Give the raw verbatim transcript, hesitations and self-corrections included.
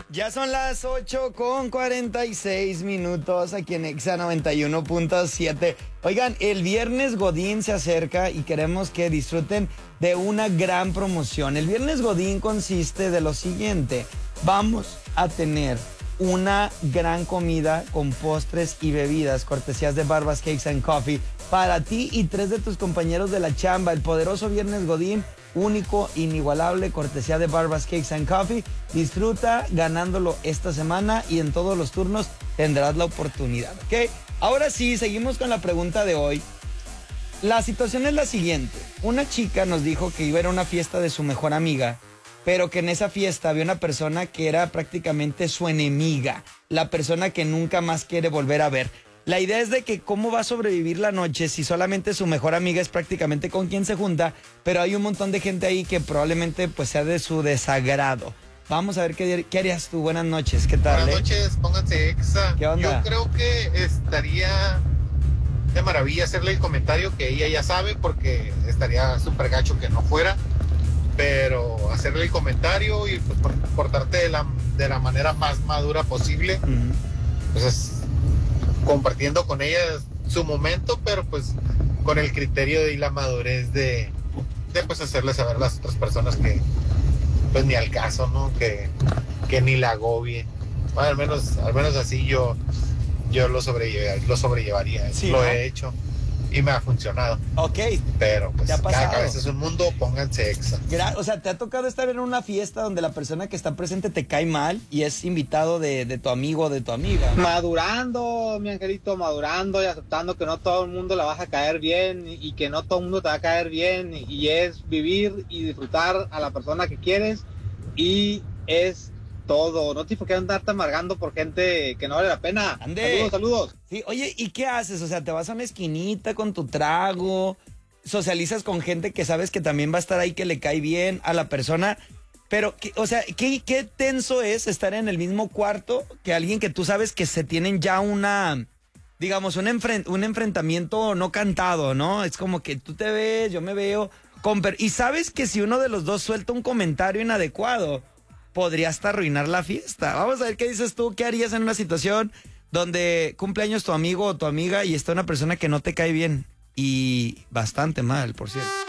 Ya son las ocho con cuarenta y seis minutos aquí en Exa noventa y uno punto siete. Oigan, el viernes Godín se acerca y queremos que disfruten de una gran promoción. El viernes Godín consiste de lo siguiente. Vamos a tener una gran comida con postres y bebidas, cortesías de Barbas Cakes and Coffee, para ti y tres de tus compañeros de la chamba. El poderoso viernes Godín, único, inigualable, cortesía de Barbas Cakes and Coffee. Disfruta ganándolo esta semana y en todos los turnos tendrás la oportunidad, ¿ok? Ahora sí, seguimos con la pregunta de hoy. La situación es la siguiente. Una chica nos dijo que iba a ir a una fiesta de su mejor amiga, pero que en esa fiesta había una persona que era prácticamente su enemiga, la persona que nunca más quiere volver a ver. La idea es de que cómo va a sobrevivir la noche si solamente su mejor amiga es prácticamente con quien se junta, pero hay un montón de gente ahí que probablemente pues sea de su desagrado. Vamos a ver qué, qué harías tú. Buenas noches, ¿qué tal? Buenas eh? noches, pónganse Exa. ¿Qué onda? Yo creo que estaría de maravilla hacerle el comentario que ella ya sabe, porque estaría súper gacho que no fuera, pero hacerle el comentario y pues por- portarte de la, de la manera más madura posible, Uh-huh. pues es compartiendo con ella su momento, pero pues con el criterio y la madurez de, de pues hacerle saber a las otras personas que pues ni al caso, ¿no? Que, que ni la agobie. Bueno, al menos, al menos así yo, yo lo, sobrelle- lo sobrellevaría. Sí, lo ¿no? he hecho y me ha funcionado. Ok. Pero pues ¿Te ha cada pasado? cabeza es un mundo, pónganse Exa. Gra- O sea, ¿te ha tocado estar en una fiesta donde la persona que está presente te cae mal y es invitado de, de tu amigo o de tu amiga? Madurando, mi angelito, madurando y aceptando que no todo el mundo la vas a caer bien y, y que no todo el mundo te va a caer bien, y, y es vivir y disfrutar a la persona que quieres y es todo. No tienes por qué andarte amargando por gente que no vale la pena. Ande. Saludos, saludos. Sí, oye, ¿y qué haces? O sea, te vas a una esquinita con tu trago, socializas con gente que sabes que también va a estar ahí, que le cae bien a la persona, pero, ¿qué- o sea, ¿qué, qué tenso es estar en el mismo cuarto que alguien que tú sabes que se tienen ya una, digamos, un, enfren- un enfrentamiento no cantado, ¿no? Es como que tú te ves, yo me veo, con per- y sabes que si uno de los dos suelta un comentario inadecuado, podría hasta arruinar la fiesta. Vamos a ver qué dices tú, qué harías en una situación donde cumpleaños tu amigo o tu amiga y está una persona que no te cae bien y bastante mal, por cierto.